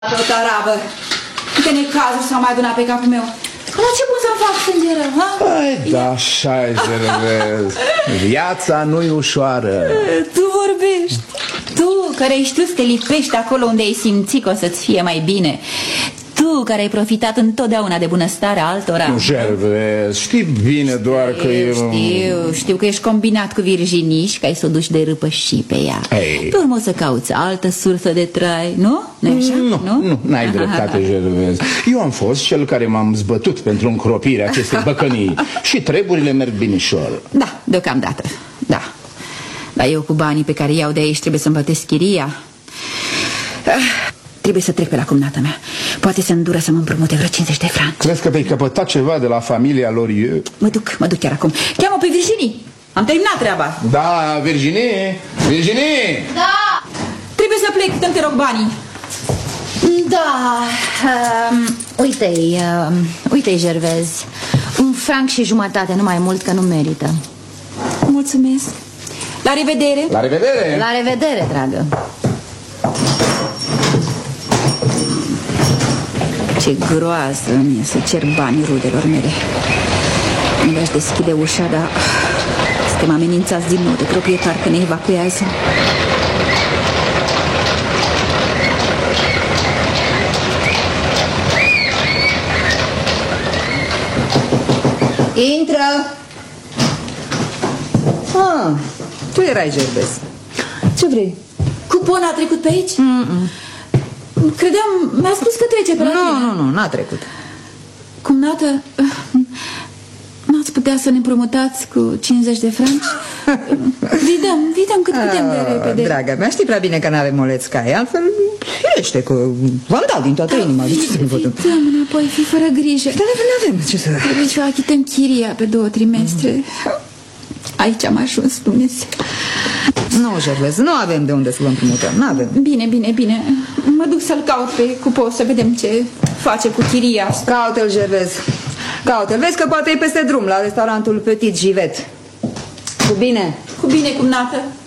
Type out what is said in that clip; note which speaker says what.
Speaker 1: O tarabă. Câte necazuri s-au mai adunat pe capul meu. La ce pot să-mi fac sânge rău, ha?
Speaker 2: Ai, da, așa-i, Gervez. Viața nu-i ușoară.
Speaker 1: Tu vorbești. Tu, care ai știut să te lipești acolo unde ai simțit că o să-ți fie mai bine. Tu, care ai profitat întotdeauna de bunăstarea altora.
Speaker 2: Nu, Gervez, știi bine doar că eu...
Speaker 1: Știu că ești combinat cu Virginie și că ai să o duci de râpă și pe ea. Pe urmă o să cauți altă sursă de trai, nu? Nu-i așa?
Speaker 2: Nu, n-ai dreptate, Gervez. Eu am fost cel care m-am zbătut pentru încropirea acestei băcănii. Și treburile merg binișor.
Speaker 1: Da, deocamdată, da. Dar eu cu banii pe care iau de aici trebuie să-mi plătesc chiria. Trebuie să trec pe la cumnata mea. Poate să îndură să mă împrumute vreo 50 de franci.
Speaker 2: Crezi că vei căpăta ceva de la familia lor eu?
Speaker 1: Mă duc chiar acum. Cheamă pe Virginie. Am terminat treaba.
Speaker 2: Da, Virginie? Virginie?
Speaker 1: Da. Trebuie să plec, dă-mi te rog banii. Da. Uite-i, Gervez. 1,5 franc, nu mai mult, că nu merită. Mulțumesc. La revedere.
Speaker 2: La revedere.
Speaker 1: La revedere, dragă. Ce groază mi-e să cer banii rudelor mele. Nu le-aș deschide ușa, dar să mă amenințați din nou de proprietar că ne evacuează.
Speaker 3: Intră! Tu erai, Gervez. Ce vrei?
Speaker 1: Cupon a trecut pe aici? Credeam, mi-a spus că trece pe la tine.
Speaker 3: Nu, n-a trecut.
Speaker 1: Cumnată, n-ați putea să ne împrumutați cu 50 de franci? Vidăm cât putem de repede.
Speaker 3: Draga mea, știi prea bine că n-avem moleți cai. Altfel, ește că v-am dat din toată inima.
Speaker 1: Vidăm înapoi, fi fără grijă.
Speaker 3: Dar n-avem ce să...
Speaker 1: Trebuie să achităm chiria pe 2 trimestre. Aici am ajuns, Dumnezeu.
Speaker 3: Nu, Gervez, nu avem de unde să vă împrumutăm, n-avem.
Speaker 1: Bine. Mă duc să-l caut pe cupos, să vedem ce face cu chiria.
Speaker 3: Caută-l, Gervez. Caută-l, vezi că poate e peste drum la restaurantul Petit Givet. Cu bine.
Speaker 1: Cu bine, cumnată.